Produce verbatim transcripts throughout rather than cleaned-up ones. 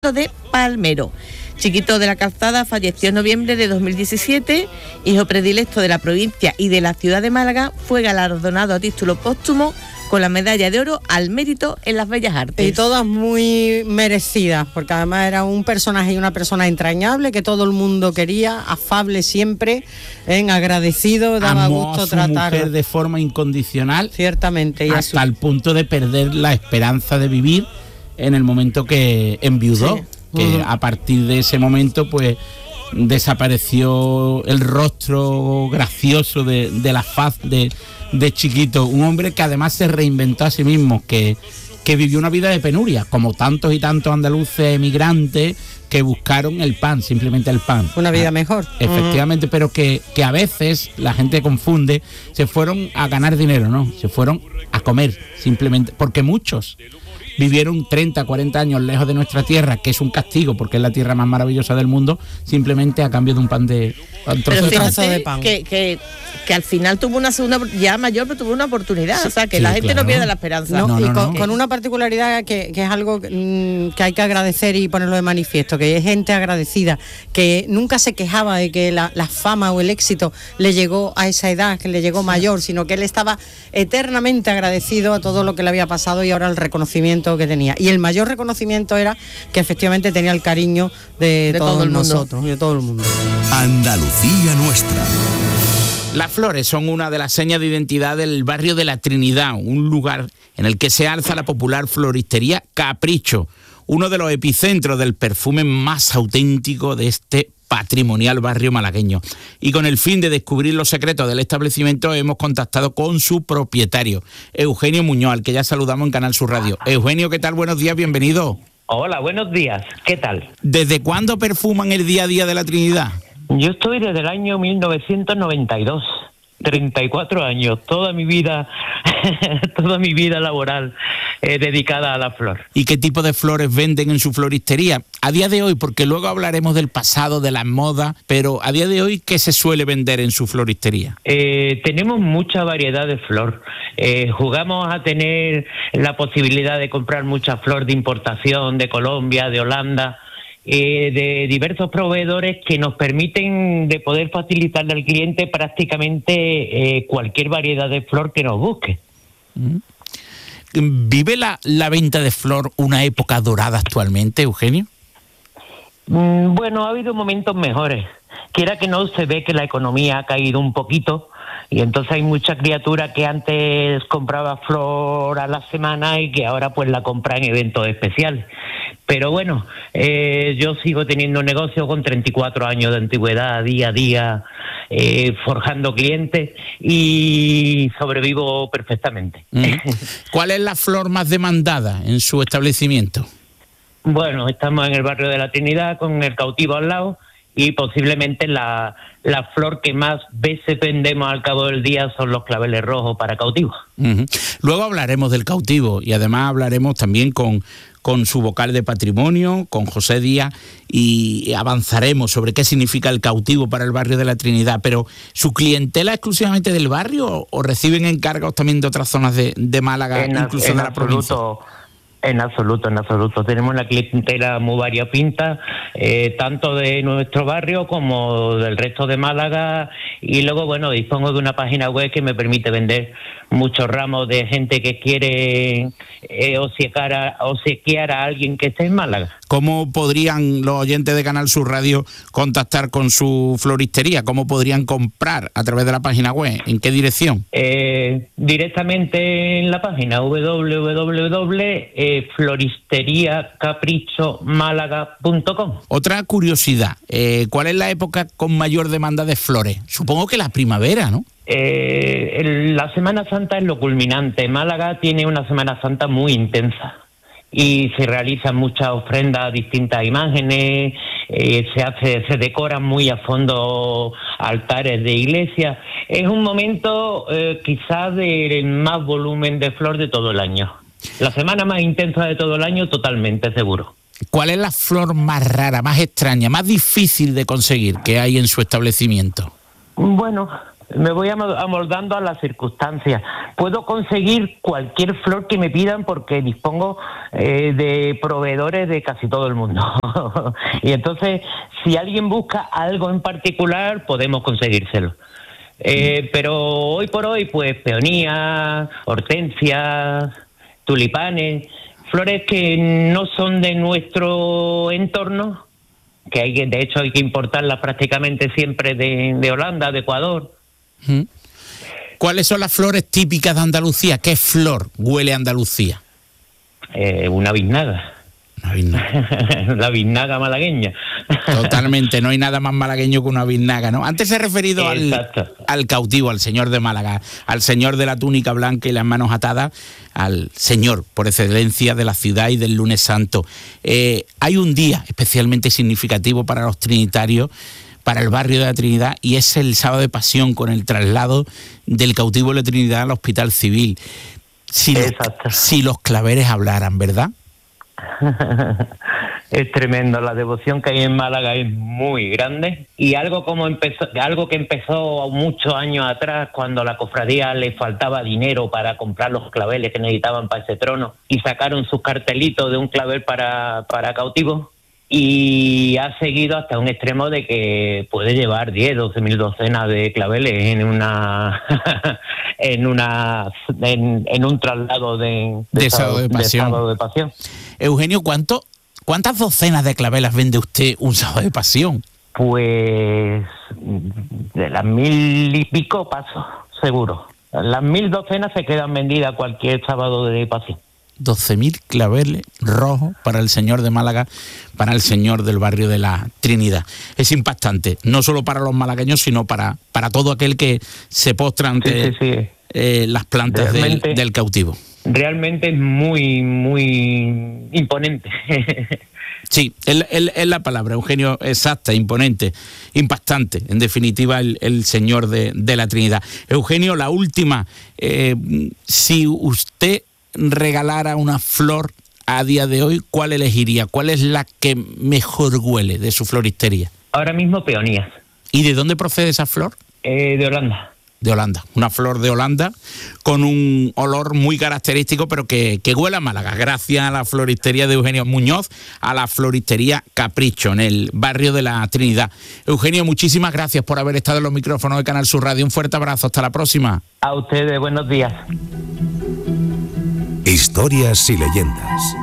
de Palmero. Chiquito de la Calzada falleció en noviembre de dos mil diecisiete, hijo predilecto de la provincia y de la ciudad de Málaga, fue galardonado a título póstumo con la medalla de oro al mérito en las bellas artes. Y todas muy merecidas, porque además era un personaje y una persona entrañable que todo el mundo quería, afable siempre, en agradecido, daba Amó gusto a su tratarlo. mujer de forma incondicional, ciertamente, y hasta su... el punto de perder la esperanza de vivir en el momento que enviudó, sí. que uh-huh. a partir de ese momento pues desapareció el rostro gracioso de, de la faz de, de Chiquito, un hombre que además se reinventó a sí mismo, que, que vivió una vida de penuria, como tantos y tantos andaluces emigrantes que buscaron el pan, simplemente el pan. Una vida mejor. Efectivamente, uh-huh. pero que, que a veces la gente confunde, se fueron a ganar dinero, no, se fueron a comer, simplemente, porque muchos vivieron treinta, cuarenta años lejos de nuestra tierra, que es un castigo porque es la tierra más maravillosa del mundo, simplemente a cambio de un pan de un trozo, pero de, fíjate de pan. Que, que, que al final tuvo una segunda, ya mayor, pero tuvo una oportunidad, sí, o sea, que sí, la gente claro. no pierde la esperanza. No, no, y no, con, no. con una particularidad que, que es algo mmm, que hay que agradecer y ponerlo de manifiesto, que es gente agradecida, que nunca se quejaba de que la, la fama o el éxito le llegó a esa edad, que le llegó sí. mayor, sino que él estaba eternamente agradecido a todo lo que le había pasado y ahora el reconocimiento que tenía. Y el mayor reconocimiento era que efectivamente tenía el cariño de, de todos todo nosotros, de todo el mundo. Andalucía nuestra. Las flores son una de las señas de identidad del barrio de la Trinidad, un lugar en el que se alza la popular floristería Capricho, uno de los epicentros del perfume más auténtico de este patrimonial barrio malagueño. Y con el fin de descubrir los secretos del establecimiento hemos contactado con su propietario, Eugenio Muñoz, al que ya saludamos en Canal Sur Radio. Eugenio, ¿qué tal? Buenos días, bienvenido. Hola, buenos días, ¿qué tal? ¿Desde cuándo perfuman el día a día de la Trinidad? Yo estoy desde el año mil novecientos noventa y dos. treinta y cuatro años, toda mi vida, toda mi vida laboral eh, dedicada a la flor. ¿Y qué tipo de flores venden en su floristería? A día de hoy, porque luego hablaremos del pasado, de las modas, pero a día de hoy, ¿qué se suele vender en su floristería? Eh, tenemos mucha variedad de flor. Eh, jugamos a tener la posibilidad de comprar mucha flor de importación de Colombia, de Holanda, Eh, de diversos proveedores que nos permiten de poder facilitarle al cliente prácticamente eh, cualquier variedad de flor que nos busque. ¿Vive la, la venta de flor una época dorada actualmente, Eugenio? Mm, bueno, ha habido momentos mejores. Quiera que no, se ve que la economía ha caído un poquito y entonces hay mucha criatura que antes compraba flor a la semana y que ahora pues la compra en eventos especiales. Pero bueno, eh, yo sigo teniendo negocio con treinta y cuatro años de antigüedad, día a día, eh, forjando clientes y sobrevivo perfectamente. ¿Cuál es la flor más demandada en su establecimiento? Bueno, estamos en el barrio de la Trinidad con el cautivo al lado y posiblemente la, la flor que más veces vendemos al cabo del día son los claveles rojos para cautivos. Uh-huh. Luego hablaremos del cautivo y además hablaremos también con... con su vocal de patrimonio, con José Díaz, y avanzaremos sobre qué significa el cautivo para el barrio de la Trinidad. Pero, ¿su clientela es exclusivamente del barrio o reciben encargos también de otras zonas de, de Málaga, en incluso en de la absoluto, provincia? En absoluto, en absoluto. Tenemos una clientela muy variopinta, eh, tanto de nuestro barrio como del resto de Málaga, y luego, bueno, dispongo de una página web que me permite vender muchos ramos de gente que quiere eh, obsequiar, a, obsequiar a alguien que esté en Málaga. ¿Cómo podrían los oyentes de Canal Sur Radio contactar con su floristería? ¿Cómo podrían comprar a través de la página web? ¿En qué dirección? Eh, directamente en la página doble u doble u doble u doble punto floristería capricho málaga punto com. Otra curiosidad, eh, ¿cuál es la época con mayor demanda de flores? Supongo que la primavera, ¿no? Eh, el, la Semana Santa es lo culminante. Málaga tiene una Semana Santa muy intensa y se realizan muchas ofrendas a distintas imágenes, eh, se hace, se decoran muy a fondo altares de iglesia. Es un momento eh, quizás del más volumen de flor de todo el año. La semana más intensa de todo el año, totalmente seguro. ¿Cuál es la flor más rara, más extraña, más difícil de conseguir que hay en su establecimiento? Bueno, me voy amoldando a las circunstancias. Puedo conseguir cualquier flor que me pidan porque dispongo eh, de proveedores de casi todo el mundo. Y entonces, si alguien busca algo en particular, podemos conseguírselo. Eh, pero hoy por hoy, pues peonías, hortensias, tulipanes, flores que no son de nuestro entorno, que hay que, de hecho hay que importarlas prácticamente siempre de, de Holanda, de Ecuador. ¿Cuáles son las flores típicas de Andalucía? ¿Qué flor huele a Andalucía? Eh, una biznaga. Una biznaga. La biznaga malagueña. Totalmente, no hay nada más malagueño que una biznaga, ¿no? Antes he referido al, al cautivo, al señor de Málaga, al señor de la túnica blanca y las manos atadas, al señor por excelencia de la ciudad y del lunes santo. Eh, hay un día especialmente significativo para los trinitarios, para el barrio de la Trinidad, y es el sábado de Pasión, con el traslado del cautivo de la Trinidad al Hospital Civil. Si los, si los claveres hablaran, ¿verdad? Es tremendo, la devoción que hay en Málaga es muy grande, y algo como empezó, algo que empezó muchos años atrás, cuando a la cofradía le faltaba dinero para comprar los claveles que necesitaban para ese trono, y sacaron sus cartelitos de un clavel para, para cautivos, y ha seguido hasta un extremo de que puede llevar diez, doce mil docenas de claveles en una en una en, en un traslado de, de, de, sábado de, de sábado de pasión. Eugenio, ¿cuánto, ¿cuántas docenas de clavelas vende usted un sábado de pasión? Pues de las mil y pico paso, seguro. Las mil docenas se quedan vendidas cualquier sábado de pasión. doce mil claveles rojos para el señor de Málaga, para el señor del barrio de la Trinidad. Es impactante, no solo para los malagueños, sino para, para todo aquel que se postra ante sí, sí, sí. Eh, las plantas del, del cautivo. Realmente es muy, muy imponente. Sí, es, es, es la palabra, Eugenio, exacta, imponente, impactante, en definitiva, el, el señor de, de la Trinidad. Eugenio, la última, eh, si usted regalara una flor a día de hoy, ¿cuál elegiría? ¿Cuál es la que mejor huele de su floristería? Ahora mismo peonías. ¿Y de dónde procede esa flor? Eh, de Holanda. De Holanda, una flor de Holanda con un olor muy característico, pero que, que huele a Málaga, gracias a la floristería de Eugenio Muñoz, a la floristería Capricho, en el barrio de la Trinidad. Eugenio, muchísimas gracias por haber estado en los micrófonos de Canal Sur Radio. Un fuerte abrazo, hasta la próxima. A ustedes, buenos días. Historias y leyendas.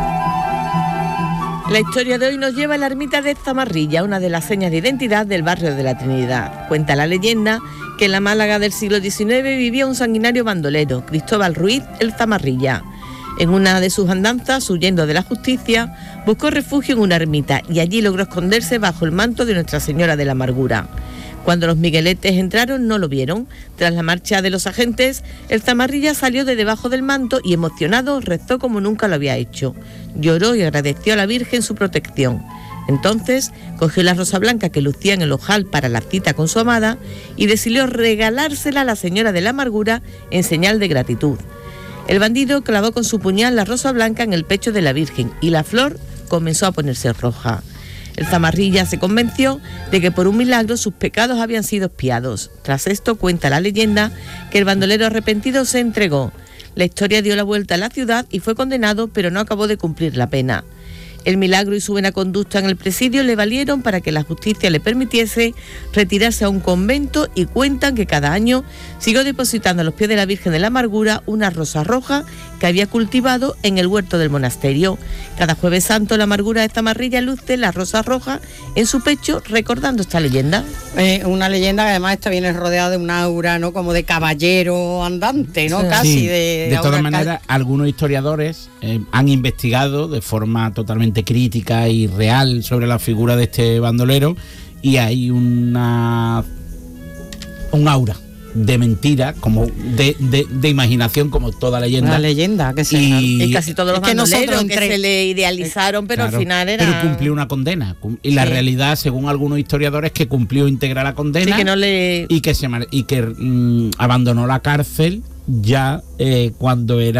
La historia de hoy nos lleva a la ermita de Zamarrilla, una de las señas de identidad del barrio de la Trinidad. Cuenta la leyenda que en la Málaga del siglo diecinueve vivía un sanguinario bandolero, Cristóbal Ruiz el Zamarrilla. En una de sus andanzas, huyendo de la justicia, buscó refugio en una ermita y allí logró esconderse bajo el manto de Nuestra Señora de la Amargura. Cuando los migueletes entraron no lo vieron. Tras la marcha de los agentes, el Zamarrilla salió de debajo del manto y, emocionado, rezó como nunca lo había hecho. Lloró y agradeció a la Virgen su protección. Entonces cogió la rosa blanca que lucía en el ojal para la cita con su amada y decidió regalársela a la Señora de la Amargura en señal de gratitud. El bandido clavó con su puñal la rosa blanca en el pecho de la Virgen y la flor comenzó a ponerse roja. El Zamarrilla se convenció de que por un milagro sus pecados habían sido expiados. Tras esto, cuenta la leyenda que el bandolero arrepentido se entregó. La historia dio la vuelta a la ciudad y fue condenado, pero no acabó de cumplir la pena. El milagro y su buena conducta en el presidio le valieron para que la justicia le permitiese retirarse a un convento, y cuentan que cada año siguió depositando a los pies de la Virgen de la Amargura una rosa roja que había cultivado en el huerto del monasterio. Cada Jueves Santo la Amargura de Zamarrilla luce la rosa roja en su pecho, recordando esta leyenda. Eh, una leyenda que además esta viene rodeada de un aura, ¿no?, como de caballero andante, ¿no? Sí. Casi Sí. de... De, de todas maneras, algunos historiadores eh, han investigado de forma totalmente crítica y real sobre la figura de este bandolero, y hay una un aura de mentira, como de, de, de imaginación, como toda leyenda. Una leyenda que se y, y casi todos los es que bandoleros entre... que se le idealizaron, pero claro, al final era... Pero cumplió una condena. Y la sí. realidad, según algunos historiadores, que cumplió íntegra la condena, sí, que no le... y que se y que mmm, abandonó la cárcel ya eh, cuando era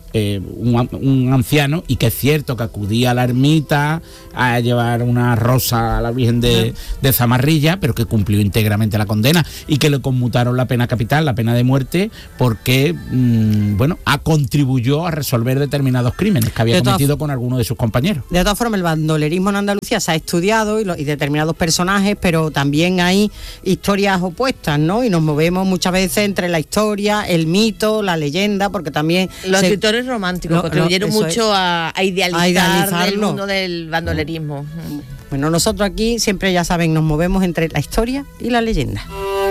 eh, un, un anciano, y que es cierto que acudía a la ermita a llevar una rosa a la Virgen de, de Zamarrilla, pero que cumplió íntegramente la condena y que le conmutaron la pena capital, la pena de muerte, porque mmm, bueno, a contribuyó a resolver determinados crímenes que había de cometido con alguno de sus compañeros. De todas formas, el bandolerismo en Andalucía se ha estudiado y, lo, y determinados personajes, pero también hay historias opuestas, ¿no? Y nos movemos muchas veces entre la historia, el mito, la leyenda, porque también los se, escritores románticos no, contribuyeron no, mucho es, a, a idealizar a idealizarlo. el mundo del bandolerismo. Bueno, nosotros aquí siempre, ya saben, nos movemos entre la historia y la leyenda.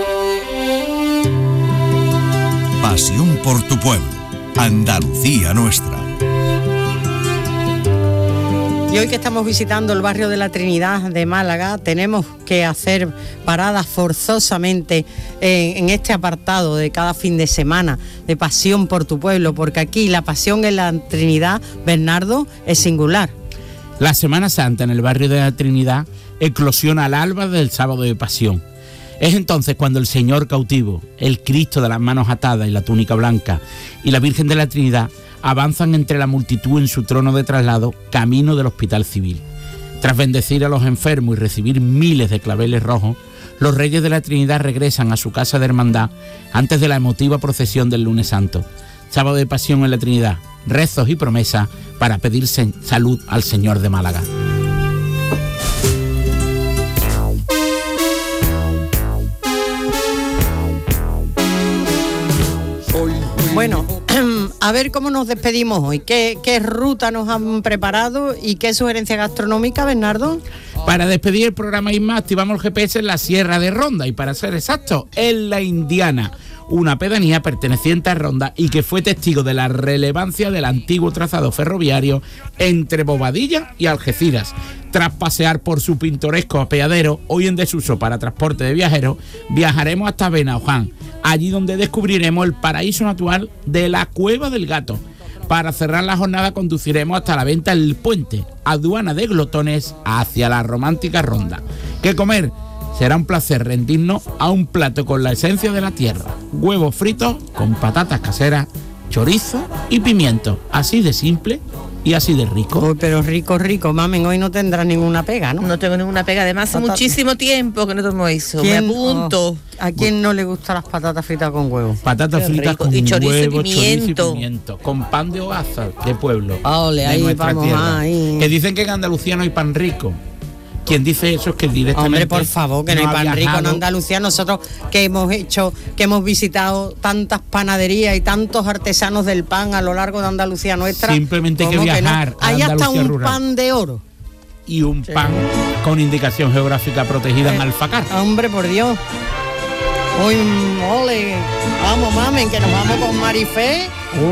Pasión por tu pueblo, Andalucía nuestra. Y hoy que estamos visitando el barrio de la Trinidad de Málaga, tenemos que hacer paradas forzosamente en, en este apartado de cada fin de semana de Pasión por tu pueblo, porque aquí la pasión en la Trinidad, Bernardo, es singular. La Semana Santa en el barrio de la Trinidad eclosiona al alba del sábado de Pasión. Es entonces cuando el Señor cautivo, el Cristo de las manos atadas y la túnica blanca, y la Virgen de la Trinidad avanzan entre la multitud en su trono de traslado, camino del Hospital Civil. Tras bendecir a los enfermos y recibir miles de claveles rojos, los Reyes de la Trinidad regresan a su casa de hermandad antes de la emotiva procesión del Lunes Santo. Sábado de Pasión en la Trinidad, rezos y promesas para pedir salud al Señor de Málaga. Bueno, a ver cómo nos despedimos hoy. ¿Qué, qué ruta nos han preparado y qué sugerencia gastronómica, Bernardo? Para despedir el programa Isma, activamos el G P S en la Sierra de Ronda y, para ser exactos, en La Indiana, una pedanía perteneciente a Ronda y que fue testigo de la relevancia del antiguo trazado ferroviario entre Bobadilla y Algeciras. Tras pasear por su pintoresco apeadero, hoy en desuso para transporte de viajeros, viajaremos hasta Benaoján, allí donde descubriremos el paraíso natural de la Cueva del Gato. Para cerrar la jornada conduciremos hasta la venta del Puente, aduana de glotones hacia la romántica Ronda. ¿Qué comer? Será un placer rendirnos a un plato con la esencia de la tierra, huevos fritos con patatas caseras, chorizo y pimiento, así de simple y así de rico. Uy, pero rico, rico, mamen, hoy no tendrá ninguna pega, ¿no? No tengo ninguna pega, además hace Patata. muchísimo tiempo que no tomo eso, me apunto. Oh, ¿a quién no le gustan las patatas fritas con huevo? Patatas Qué fritas rico. con Y chorizo y huevo, chorizo y pimiento. pimiento, con pan de hogaza de pueblo, Ole, de ahí nuestra vamos, tierra. ahí. Que dicen que en Andalucía no hay pan rico. Quien dice eso es que directamente... Hombre, por favor, que no, no hay ha pan rico en viajado. Andalucía. Nosotros que hemos hecho, que hemos visitado tantas panaderías y tantos artesanos del pan a lo largo de Andalucía nuestra. Simplemente hay que ¿cómo viajar no? a Hay hasta Andalucía un rural. pan de oro. Y un Sí. pan con indicación geográfica protegida Eh, en alfacar. Hombre, por Dios. Uy, ole. Vamos, mamen, que nos vamos con Marifé.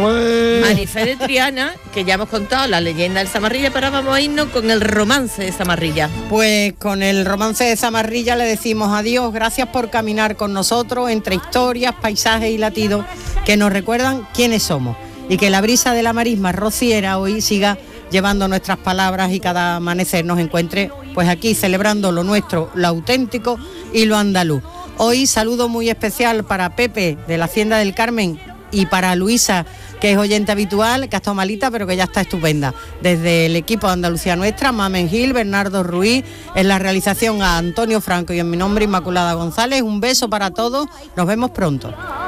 Marifé de Triana, que ya hemos contado la leyenda del Zamarrilla, pero ahora vamos a irnos con el romance de Zamarrilla. Pues con el romance de Zamarrilla le decimos adiós. Gracias por caminar con nosotros entre historias, paisajes y latidos que nos recuerdan quiénes somos. Y que la brisa de la marisma rociera hoy siga llevando nuestras palabras y cada amanecer nos encuentre pues aquí celebrando lo nuestro, lo auténtico y lo andaluz. Hoy saludo muy especial para Pepe de la Hacienda del Carmen y para Luisa, que es oyente habitual, que ha estado malita pero que ya está estupenda. Desde el equipo de Andalucía Nuestra, Mamen Gil, Bernardo Ruiz, en la realización a Antonio Franco y en mi nombre Inmaculada González. Un beso para todos, nos vemos pronto.